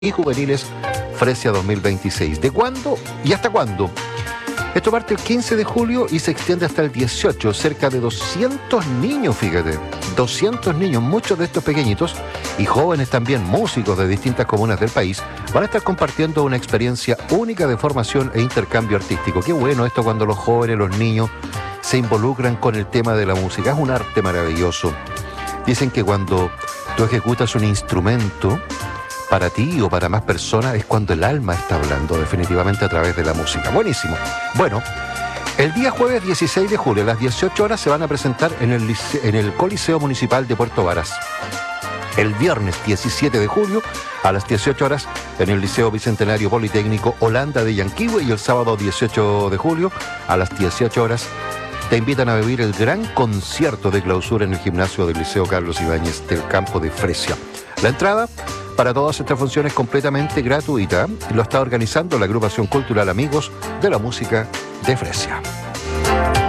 y juveniles Fresia 2026. ¿De cuándo y hasta cuándo? Esto parte el 15 de julio y se extiende hasta el 18. Cerca de 200 niños, fíjate. 200 niños, muchos de estos pequeñitos y jóvenes también, músicos de distintas comunas del país, van a estar compartiendo una experiencia única de formación e intercambio artístico. Qué bueno esto cuando los jóvenes, los niños se involucran con el tema de la música. Es un arte maravilloso. Dicen que cuando tú ejecutas un instrumento, para ti o para más personas, es cuando el alma está hablando, definitivamente a través de la música. Buenísimo. Bueno, el día jueves 16 de julio a las 18 horas se van a presentar en el Coliseo Municipal de Puerto Varas. El viernes 17 de julio a las 18 horas en el Liceo Bicentenario Politécnico Holanda de Yanquihue, y el sábado 18 de julio a las 18 horas te invitan a vivir el gran concierto de clausura en el gimnasio del Liceo Carlos Ibáñez del campo de Fresia. La entrada para todas estas funciones completamente gratuita y lo está organizando la agrupación cultural Amigos de la Música de Fresia.